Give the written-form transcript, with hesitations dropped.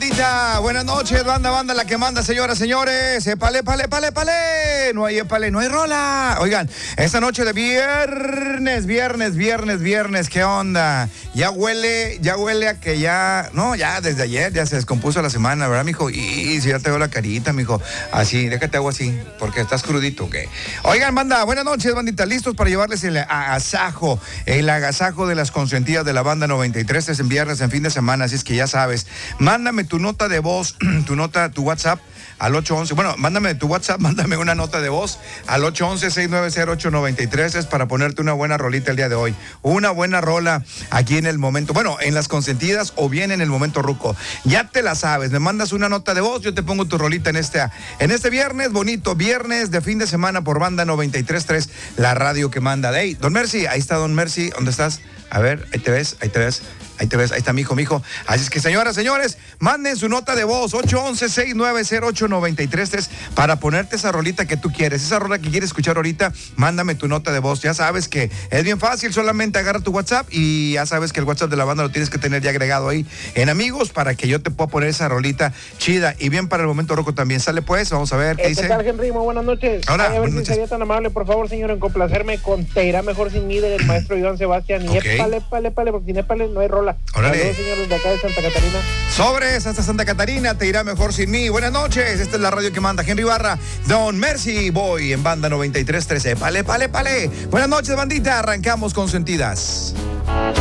bandita. Buenas noches, banda, la que manda, señoras, señores. Épale. No hay épale, no hay rola. Oigan, esta noche de viernes, ¿qué onda? Ya huele a que ya, no, ya desde ayer ya se descompuso la semana, ¿verdad, mijo? Y si ya te veo la carita, mijo. Así, déjate hago así, porque estás crudito, ¿ok? Oigan, banda, buenas noches, bandita. Listos para llevarles el agasajo de las consentidas de la banda 93. Es en viernes, en fin de semana, así es que ya sabes. Mándame tu nota de voz, tu WhatsApp al 811. Bueno, mándame tu WhatsApp, mándame una nota de voz al 811-690-893. Es para ponerte una buena rolita el día de hoy. Una buena rola aquí en el momento. Bueno, en las consentidas o bien en el momento ruco. Ya te la sabes. Me mandas una nota de voz, yo te pongo tu rolita en este viernes, bonito viernes de fin de semana por banda 93.3, la radio que manda. Hey, Don Mercy, ahí está Don Mercy. ¿Dónde estás? A ver, ahí te ves. Ahí está mi hijo. Así es que, señoras, señores, manden su nota de voz, 811-690-893 para ponerte esa rolita que tú quieres. Esa rola que quieres escuchar ahorita, mándame tu nota de voz. Ya sabes que es bien fácil, solamente agarra tu WhatsApp y ya sabes que el WhatsApp de la banda lo tienes que tener ya agregado ahí en amigos para que yo te pueda poner esa rolita chida y bien para el momento roco también. Sale pues, vamos a ver qué dice. ¿Qué tal, Henry? Muy buenas noches. Hola, a ver buenas si noches. sería tan amable, por favor, señor, en complacerme con Te irá mejor sin mí del maestro Iván Sebastián. Y Okay. épale, porque sin épale no hay rola. Órale. Saludos, señores de acá de Santa Catarina. Sobres hasta Santa Catarina, te irá mejor sin mí. Buenas noches, esta es la radio que manda Henry Barra, Don Mercy Boy en banda 93.13. Pale. Buenas noches, bandita, arrancamos con sentidas.